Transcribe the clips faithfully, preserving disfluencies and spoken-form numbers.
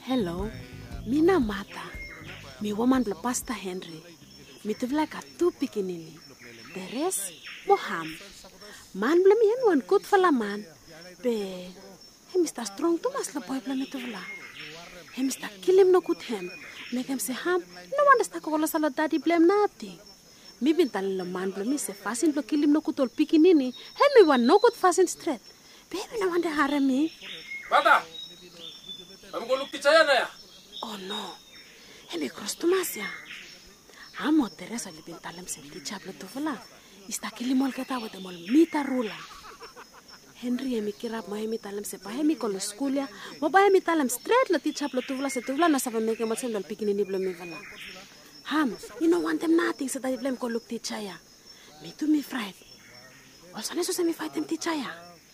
Hello, mina Mata. Mi woman bla Pastor Henry. Mi tuvla ka tu pikinini. The rest, Moham. Man bla mi hen one good fala man. Be, he Mister Strong Thomas la boy bla mi tuvla. He Mister Kilim no good hem. Make him say ham. No one sta ko sala daddy blame nothing. Mi bintan la man bla mi se fasin bla kilim no kutol pikinini. He mi one no good fasin straight. Baby no one de harami. Mata. I'm going to look at Oh no. He mi cross Thomas ya. Amo Teresa li bintalem se teacher bla tuvla. Ista kilimol keta with mol mita rula. Henry emi kirap mo emi talem se pa emi kol school ya. Mo ba emi talem straight la teacher bla tuvla se tuvla na sabe meke mo sem dal pikinini bla mi vala. Ham, you know want them nothing se da blame ko look teacher ya. Me too me fright. Also neso se mi fight them teacher ya.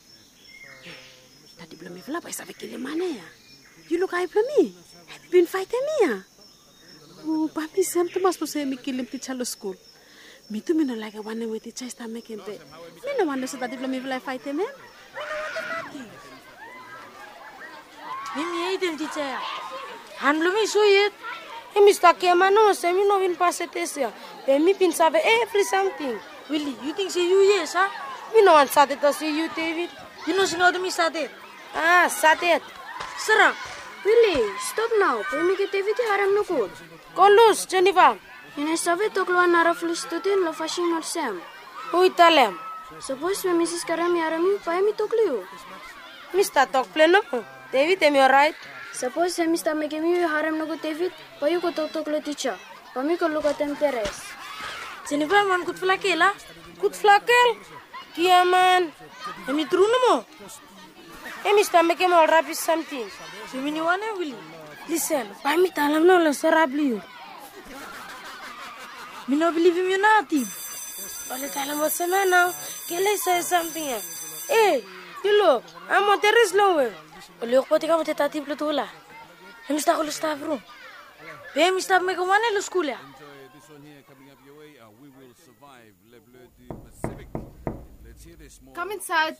Tadi bla mi vala pa sabe kilimane ya. You look I bla mi. Have you been fighting me ya? Oh, papi sem tu mas po se mi kilim teacher lo school. Me too me no like one with teacher sta make him pe. Me no want se da bla mi vala fight him. Mimi aiden teacher. Han lo mi so yet. Emi sta ke mano se mi no vin passe tesia. Pe mi pin sabe every something. Willie, you think say you yes, huh? We no want sate to see you, David. You know sing out me sate. Ah, sate. Sara. Willie, stop now. Pe mi ke David haram no good. Kolus, Jennifer. Ine sabe to klo na raflu student lo fashion or sam. Ui talem. Suppose me Missus Karami arami pa mi to klio. Mister talk pleno. David, am you alright? Suppose me sta make me haram no good David. Pa you ko to to klo teacher. Pa mi ko look at them Teres. Jennifer man kut flakela. Kut flakel. Kia man. Emi true no mo. Emi sta make me all rap is something. So mini one Willie. Listen, pa mi talam no lo sarabli. Me no believe him you nothing. Only talam was now. Can I say something? Hey, you look. I'm on Teres lower. Oleh ko tika mo tati plutula. Emi sta ko lo sta bro. Pe mi sta me ko one lo school ya. Come inside.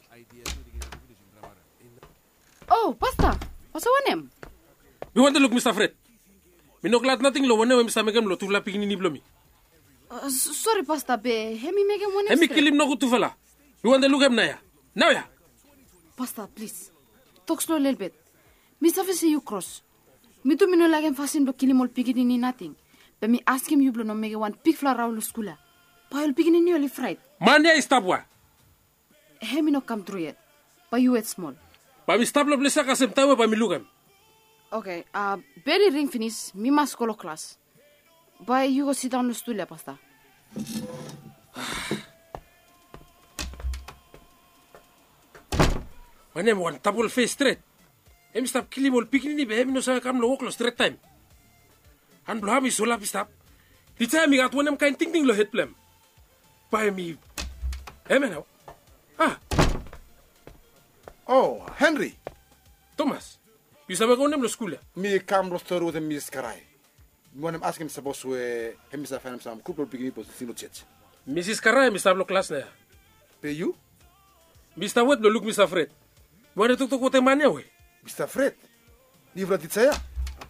Oh, Pastor. What's your name? You want to look, Mister Fred? Me no glad nothing lo one when Mister Megam lo tuvla pikinini blomi. Uh, sorry, Pastor. Be, hemi make him one. Hemi kilim no good tuvla. You want to look him na ya? Now ya. Pastor, please. Talk slow a little bit. Mister Fred say you cross. Me too me no like him fasin lo kilim all pikinini nothing. But me ask him you blow no make one pig flower around school. Pa all pikinini only fright. Man ya istabwa. Hemi no come through yet. But you wait small. Pa mi stablo blesa kasem tawe pa mi lugam. Okay, uh, berry ring finish, me must go to class. But you go sit down on the stool, Pastor. My name one double face straight. Em stop kilim ol pikinini be hemi no sa kam lo oklo straight time. Han blo hami sola stop. Di time mi gat one em kain ting ting lo head plem. Pa mi. Hemi now. Ah. Oh, Henry. Thomas. You sabe go nem lo school ya? Me kam lo story with him Miss Karai. Me want ask him suppose we him Mister Fan some couple beginning post sino church. Missus Karai Mister lo class na ya. Pay you? Mister Wet lo look Mister Fred. Wala tuk tuk wote manya we. Mister Fred. Livra dit saya.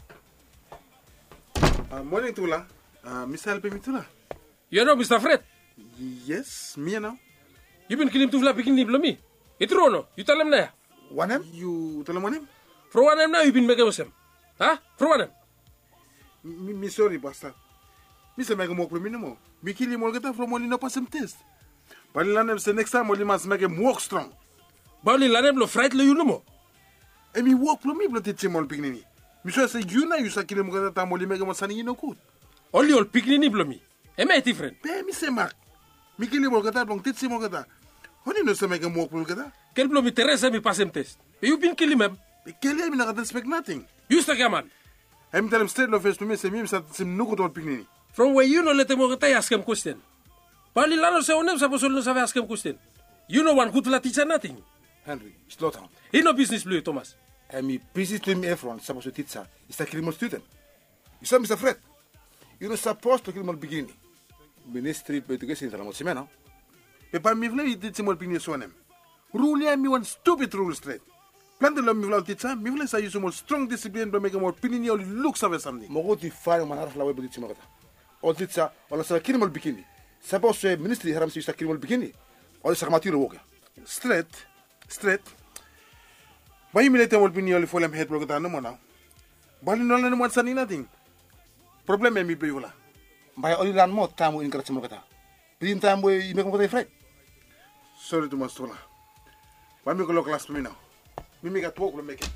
Uh, morning Tula. Uh, Mister help me Tula. You know Mister Fred? Yes, me now. You been kilim tuvla pikinini blomi. Itro no. You tell him na ya. One him? You tell him one him? For one him now you been making him. Huh? For one him. Me, me sorry, Pastor. Me say make him work for me no more. Me kill him all get from only no pass him test. But Lanem say next time only must make him work strong. Bali Lanem lo fright lo you no more. And me work for me but teach him all pikinini. Me sure say you na you say kill him get time only make him sani no good. Only all pikinini blomi. Am I different? Be me say Mark. Me kill him all get long teach him all get. Honey no say make him work for get. Quel blomi Teresa mi pass him test. You been kill him. Me kill him na get expect nothing. You stay man. I'm tell him straight no face to me say me say sim no good all pikinini. From where you know let him get ask him question. Bali Lano say onem supposed to know ask him question. You know one good la teacher nothing. Henry, slow down. He no business blue Thomas. And me busy to me everyone supposed to teach her. Is that kill student? You say Mister Fred. You know supposed to kill him beginning. Ministry by education tala mo si meno. Pe pa mi vle teach him all pikinini so nem. Rule me one stupid rule straight. Planten lo mi vla teacher, mi vla sa use more strong discipline to make more pinini oli look save something. Mogo di fare manara la web di magata. O titsa wala sa kirimol bikini. Suppose eh, ministry haram si sa kirimol bikini. O sa matiro woka. Straight, straight. Bayi mi lete mol pinini oli folem head blogata no mo now. Bali no la no mo sani nothing. Problem e mi be wala. Bay oli lan mo tamu in kratsa magata. Pin tamu i me ko fret. Sorry to mastola. Ba mi ko lo class mi now. Mi mi gat work lo make it.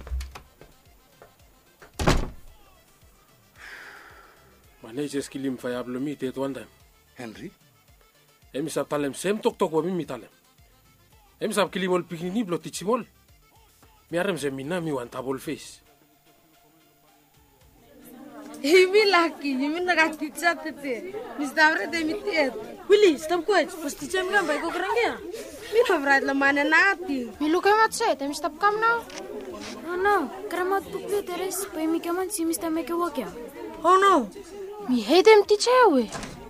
Manager skilim fa yablo mi te twanda. Henry, Emi sab talem sem tok tok wa mi mi talem. Emi sab kilimol pikini blo tichimol. Mi arem sem mina mi wan tabol face. Imi laki, imi nakatitsa tete. Mistavre de mitiet. Willy, stop quiet. Pasti cem kan baik kok rangnya. Mi favorite la mana nati. Mi luka mat se, tem stop kam now. Oh no, kramat pukle teres, pa mi kaman si mista make work. Oh no. Mi hate them teacher we.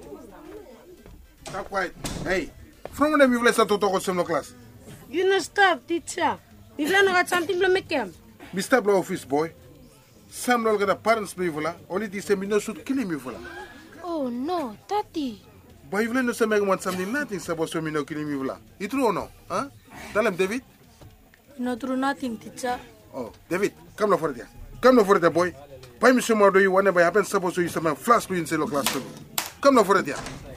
Stop quiet. Hey, from when mi vla sa to to ko sem no class. You no stop, teacher. Mi vla nakat something blo mekem. Mister Blow office boy. Sam lol gada parents be vla, only di sem no should kill me vla. Oh no, tati. Boy vla no sem make want something nothing supposed to me no kill me vla. It true or no? Huh? Tell him David. No true nothing, teacher. Oh, David, come no for there. Come no for there, boy. Why me some do you whenever happen supposed to you some flash to in the classroom. Come no for there.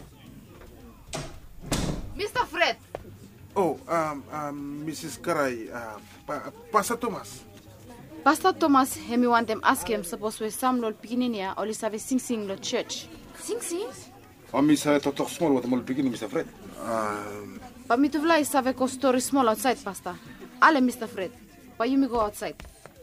Mister Fred. Oh, um, um, Missus Karai, uh, pa Pastor Thomas. Pastor Thomas, hemi want them ask him suppose we some lol pikininia or save sing sing lo church. Sing sing. o mi sa to to small what mol begin Mister Fred. Um, But me to vla is have a story small outside, Pastor. Ale, Mister Fred. But you me go outside.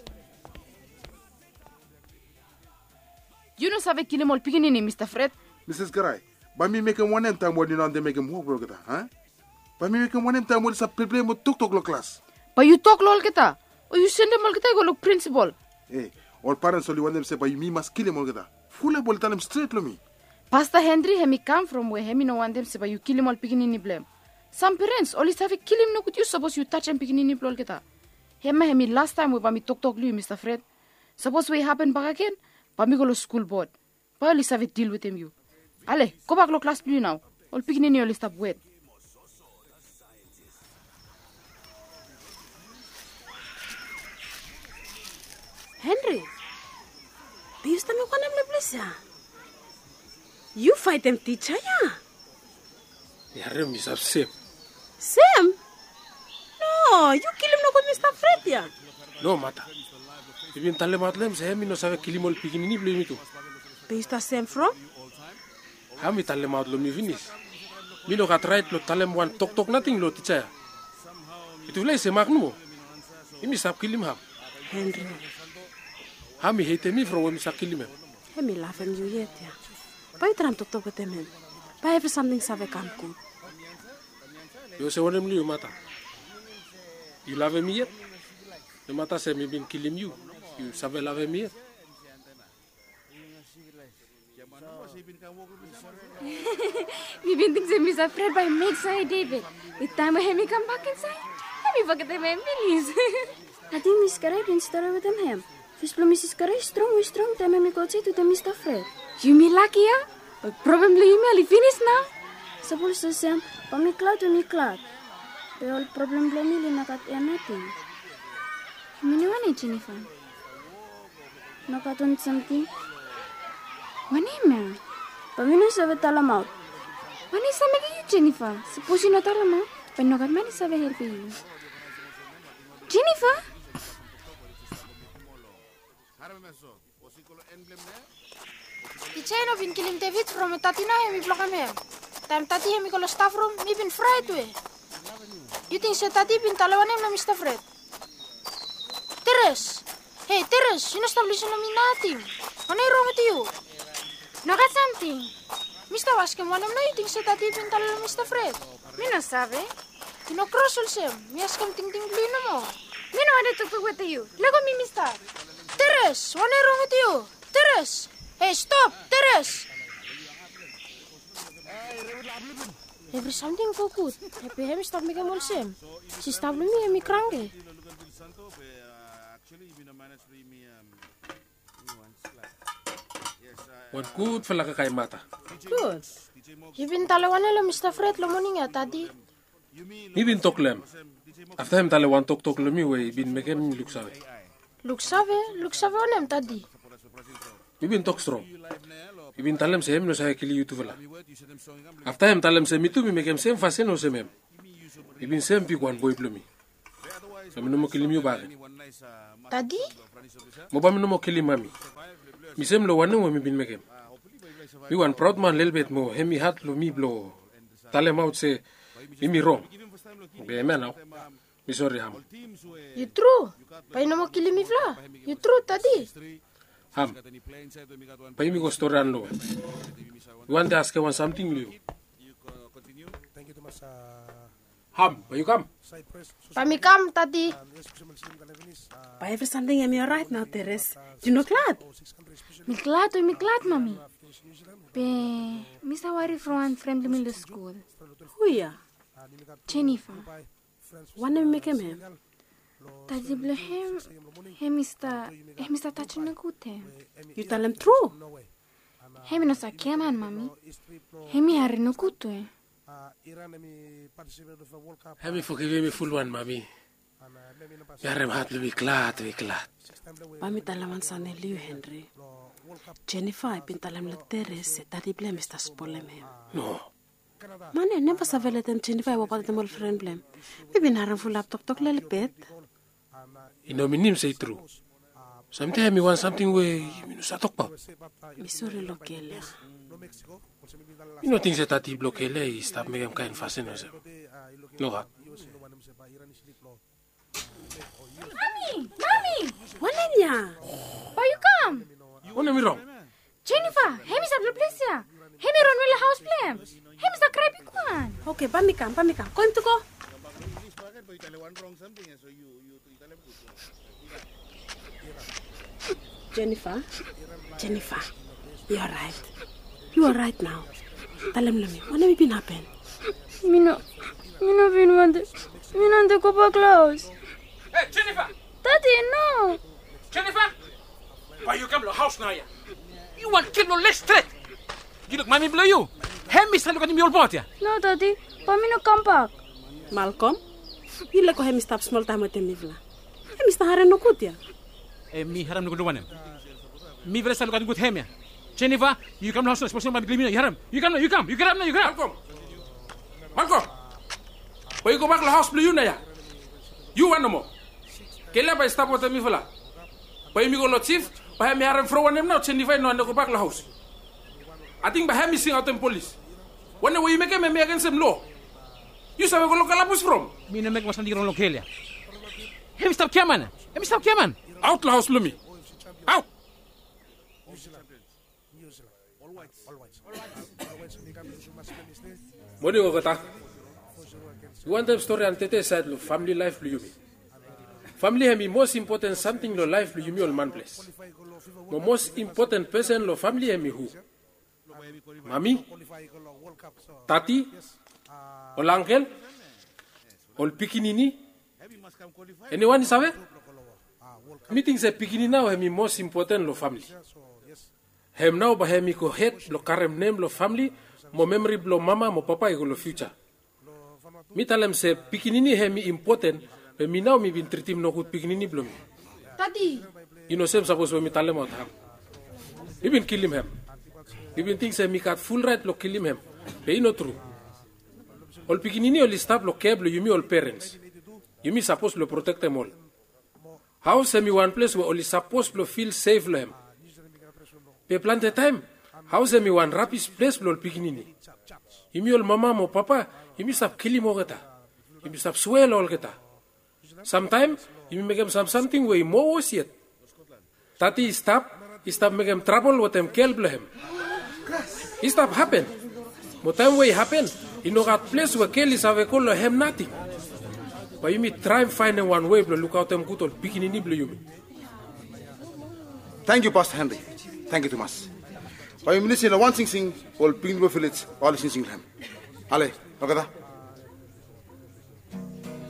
You know save kilimol pikinini, Mister Fred. Missus Karai, ba mi make one name time what you know they make him work bro gata, huh? Ba mi make one name time what is a problem with tuk tuk lo class. But you talk lol kita. Or you send them all kita go look principal. Hey, all parents only want them say, but you me must kill him all gata. Full ball tell him straight lo me. Pastor Henry, hemi come from where hemi no want them say, but you kill him all pikinini blame. Some parents always have a kill him no good you suppose you touch him pikinini blol kita. Hema hemi last time we ba mi talk talk lu Mister Fred. Suppose we happen back again, ba mi go to school board. Ba always have a deal with him you. Ale, go back to class blue now. All pikinini always stop wet. Henry, bius tami ko nam leblis ya. You fight them teacher ya. Mi arem mi sab sem. Sam? No, you kill him no con Mister Fred ya. No mata. Ibin talem atlem se mi no sabe kilimol pikini blo mi tu. Bius ta Sam from? Ha mi talem out lo mi finis. Mi no gat right lo talem wan tok tok nothing lo ticha. Itu vle se magnu. Imi sab kilim ha. Henry, Ha mi hate mi from mi sab kilim. hemi laugh him you yet ya. Pai tram tok tok with him. Pai have something save come good. Yo se wonem liu mata. You love me yet? The mata se mi bin kilim you. You sabe love me yet? Mi binting sa Mister Fred by make say David. With time when he come back inside, let me forget him and Billy's. I think Miss Karai been story with them him. Fish blow Missus Karai strong, we strong, time me go to the Mister Fred. You me lucky, yeah? But probably you may finish now. Suppose the same, pa mi cloud to mi cloud. Pero el problem blow mi linakat ya nothing. Miniwan eh, Jennifer. Nakatun something. When eh, man? Pa mi no sabe talamaut. When is some you, Jennifer? Suppose you not tell him, but no got many sabe help you. Jennifer? The chain of in killing David from a tatina hemi blocame. Time tati hemi colo staff room, me been fried way. You think se tati been talawanem na Mister Fred? Teres! Hey, Teres, you know stop listening to me nothing. What is wrong with you? No got something. Mister Waskem, one of no you think se tati been talawanem Mister Fred? Me no sabe. You know cross sem. Me ask him ting ting blue no more. Me no want to talk with you. Let go me, Mister. Teres, what is wrong with you? Teres! Hey, stop! Teres! Every something go good. Happy hemi stop making all same. She stop me hemi krange. Wan good fella ka kay mata. Good. You been talawan lo Mister Fred lo morning ya tadi. Mi bin tok lem. After him tale wan tok tok lo mi we bin mekem luk sawe. Luk save, luk save onem tadi. Mi bin tok strong. Mi bin talem se hem no sa kili YouTube la. After him talem se mi tu mi mekem sem fasen no semem. Mi bin sem pi wan boy plomi. Kami no mo kili mi ba. Tadi? Mo ba mi no mo kili mami. Mi sem lo wan no mi bin mekem. Mi wan proud man lelbet mo hemi hat lo mi blo. Talem out se mi mi wrong. Be me now. Mi sorry ham. You true. Pai no mo kili mi fla. You true tadi. Ham. Pai mi go story an lo. You want to ask one something you? Ham, will you come? Pa mi kam tadi. Pa every something am you right now, Teres? You know glad? Mi glad, mi glad, mami. Pe, Mister Wari from friendly middle school. Who ya? Jennifer. One name make him him. Tadi bele hem, hem Mister, hem Mister touching the good hem. You tell him true. Hem no sa keman, mami. Hem mi hari no good eh. Have you forgiven me full one, mami? Yarem hat lu glad, we glad. Pami talaman sa ne Liu Henry. Jennifer bin talam le Teres tadi blem esta spolem hem. No. Mane never savele tem Jennifer wa patem ol friend blem. Mi bin haram full laptop tok le pet. You know, me name say true. Sometimes me want something where you know talk about. Mi sorry lo kele. You know things that ati blockele is stop me am kind fasten no. No ha. Mami, mami. Walenya. Why you come? What am I wrong? Jennifer, hem is a plesia. Hem run well house plan. Hem is a crappy one. Okay, pami kam, pami kam. Going to go? Jennifer, Jennifer, you are right. You are right now. Tell him, Lumi, what have been happen? Me no, me no been want, me no want to go back close. Hey, Jennifer! Daddy, no. Jennifer! Why you come to the house now, yeah? You want kill no less straight. You look, mommy blow you. Hey, Mister, look at me all bought ya. No, Daddy, but me no come back. Malcolm, you look him stop small time with him, Mivla. Hey, Mister Haran no good, yeah? Eh, me haram no good one. Me very look at good him, yeah. Jennifer, you come to the house, especially my glimmer, you haram. You come, you come, you get up now, you get up. Malcolm! Malcolm! Why you go back to the house, blow you now, yeah? You want no more? Kela ba stop with me fela. Why me go no chief? Why me haram throw one him now? Jennifer no and go back to the house. I think by him missing out in police. When you make him against him law. You say we go local lapus from? Me no make masandi ron local ya. Him stop Keman. Him stop Keman. Out the house, Lumi. Out. What do you got? You want the story and tete side of family life, Lumi. Family is the most important something in your life, Lumi, all man place. The most important person in your family is who? Mami, Tati, or uncle, or pikinini. Anyone sabe? Meeting say pikinini now is the most important in your family. Hem now ba hemi ko head lo karem name lo family, mo memory lo mama, mo papa iko lo future. Mi talem se pikinini hemi important, but mi now mi bin treatim no good pikinini blo mi. Tadi. You know same suppose when mi talem out ham. Mi bin kill him hem. Mi bin think say mi kat full right lo kill him hem. But you know true. All pikinini all stop lo cable you mi all parents. You mi suppose lo protect them all. How say mi one place where only supposed to feel safe lo hem. Pe plant time, how say me one rapid place blol pikinini. Imi ol mama mo papa, imi stop killing mo geta. Imi stop swell all geta. Sometime, imi make him some something way more worse yet. Tati stop, he stop make him trouble with him kill him. He stop happen. Mo time way happen, you know that place where kill is have call him nothing. But imi try and find one way to look out them good old pikinini blue yumi. Thank you, Pastor Henry. Thank you too much. By ministry, one thing, all ping village, all is in Singham. Ale, look at that.